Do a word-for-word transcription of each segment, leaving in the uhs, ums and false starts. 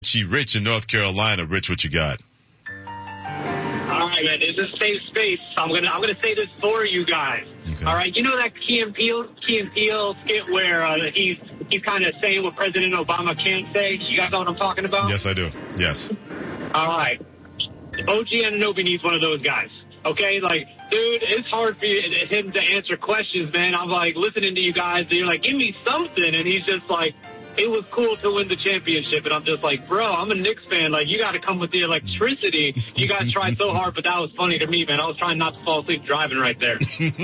She Rich in North Carolina. Rich, what you got? All right, man. This is safe space. I'm gonna I'm gonna say this for you guys. Okay. All right. You know that Key and Peele Key and Peele skit where uh, he's he's kind of saying what President Obama can't say. You guys know what I'm talking about? Yes, I do. Yes. All right. O G Anunoby needs one of those guys. Okay, like, dude, it's hard for you, him to answer questions, man. I'm like listening to you guys, and you're like, give me something, and he's just like, it was cool to win the championship, and I'm just like, bro, I'm a Knicks fan. Like, you got to come with the electricity. You guys tried so hard, but that was funny to me, man. I was trying not to fall asleep driving right there.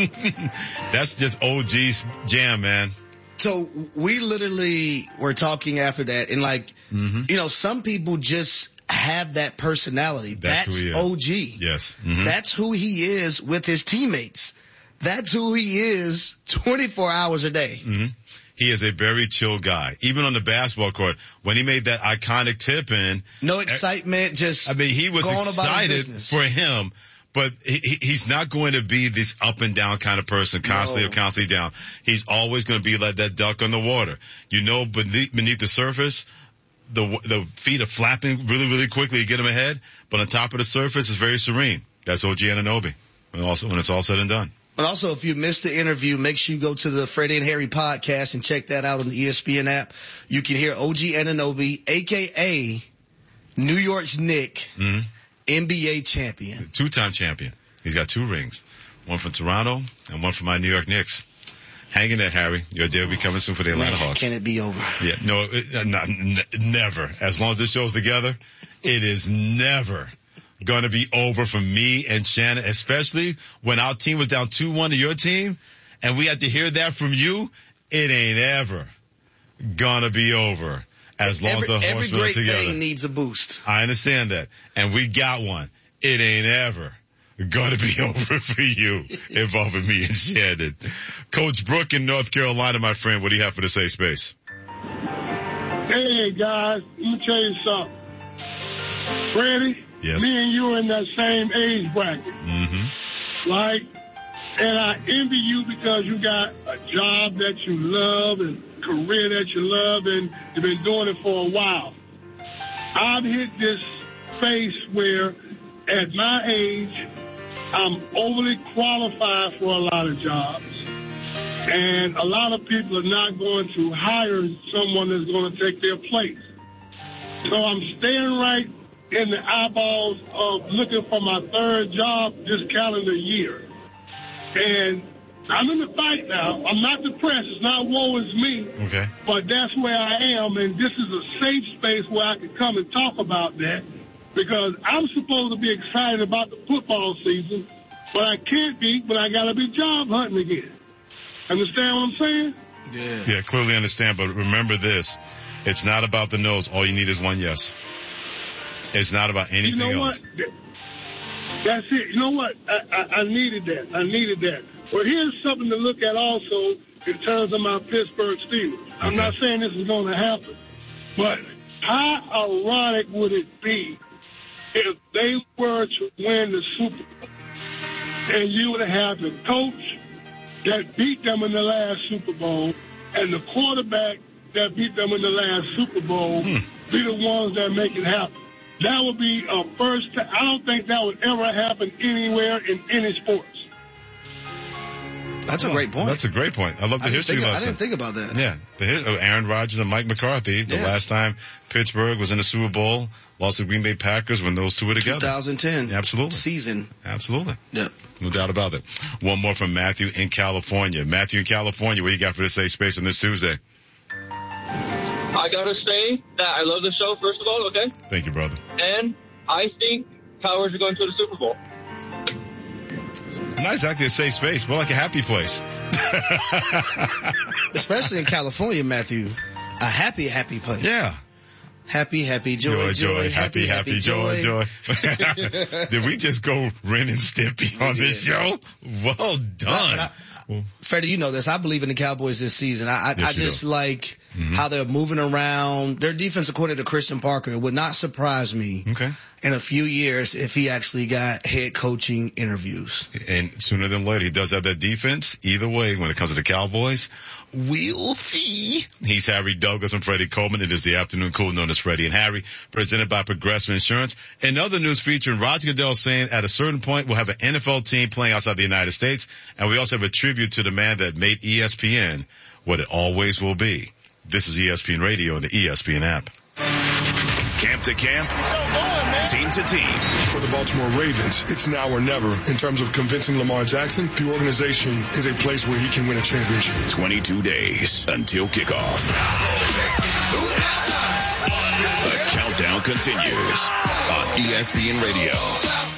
That's just O G's jam, man. So we literally were talking after that, and like, mm-hmm. you know, some people just have that personality. That's, That's O G. Yes. Mm-hmm. That's who he is with his teammates. That's who he is twenty-four hours a day. Mm-hmm. He is a very chill guy. Even on the basketball court, when he made that iconic tip in. No excitement, just I mean, he was going excited for him, but he, he's not going to be this up and down kind of person, constantly no. or constantly down. He's always going to be like that duck on the water. You know, beneath, beneath the surface, the the feet are flapping really, really quickly to get him ahead, but on top of the surface, it's very serene. That's O G Anunoby, and also when it's all said and done. But also, if you missed the interview, make sure you go to the Freddie and Harry podcast and check that out on the E S P N app. You can hear O G Anunoby, a k a. New York's Knick, mm-hmm. N B A champion. Two-time champion. He's got two rings, one from Toronto and one from my New York Knicks. Hang in there, Harry. Your day will be coming soon for the Atlanta Man, Hawks. Can it be over? Yeah, no, it, not, n- never. As long as this show's together, it is never going to be over for me and Shannon, especially when our team was down two one to your team, and we had to hear that from you. It ain't ever going to be over as long every, as the Hawks every are great together. thing needs a boost. I understand that, and we got one. It ain't ever going to be over for you involving me and Shannon. Coach Brooke in North Carolina, my friend, what do you have for the safe space? Hey, guys, let me tell you something. Freddie, yes. Me and you are in that same age bracket, mm-hmm. right? And I envy you because you got a job that you love and career that you love, and you've been doing it for a while. I've hit this phase where, at my age, I'm overly qualified for a lot of jobs. And a lot of people are not going to hire someone that's going to take their place. So I'm staying right in the eyeballs of looking for my third job this calendar year. And I'm in the fight now. I'm not depressed. It's not woe is me. Okay. But that's where I am, and this is a safe space where I can come and talk about that, because I'm supposed to be excited about the football season, but I can't be, but I got to be job hunting again. Understand what I'm saying? Yeah. Yeah, clearly understand, but remember this. It's not about the no's. All you need is one yes. It's not about anything you know else. What? That's it. You know what? I, I, I needed that. I needed that. Well, here's something to look at also in terms of my Pittsburgh Steelers. Okay. I'm not saying this is going to happen, but how ironic would it be if they were to win the Super Bowl and you would have the coach that beat them in the last Super Bowl and the quarterback that beat them in the last Super Bowl hmm. be the ones that make it happen? That would be a first time. I don't think that would ever happen anywhere in any sports. That's a great point. That's a great point. I love the I history think, lesson. I didn't think about that. Yeah. The, Aaron Rodgers and Mike McCarthy, the yeah. last time Pittsburgh was in the Super Bowl, lost to Green Bay Packers when those two were together. twenty ten Absolutely. Season. Absolutely. Yep. No doubt about it. One more from Matthew in California. Matthew in California, what you got for the safe space on this Tuesday? I gotta say that I love the show, first of all, okay? Thank you, brother. And I think Cowboys are going to the Super Bowl. Not exactly a safe space, more like a happy place. Especially in California, Matthew. A happy, happy place. Yeah. Happy, happy, joy, joy, joy, happy, happy, happy joy, joy. Did we just go Ren and Stimpy on this show? Well done. I, I, Freddie, you know this. I believe in the Cowboys this season. I, I, yes, I just do. like mm-hmm. how they're moving around. Their defense, according to Christian Parker, it would not surprise me okay. in a few years if he actually got head coaching interviews. And sooner than later, he does have that defense. Either way, when it comes to the Cowboys, We'll see. He's Harry Douglas and Freddie Coleman. It is the afternoon cool known as Freddie and Harry, presented by Progressive Insurance. And other news featuring Roger Goodell saying at a certain point we'll have an N F L team playing outside the United States. And we also have a tribute to the man that made E S P N what it always will be. This is E S P N Radio and the E S P N app. Camp to camp, team to team. For the Baltimore Ravens, it's now or never. In terms of convincing Lamar Jackson, the organization is a place where he can win a championship. twenty-two days until kickoff. The countdown continues on E S P N Radio.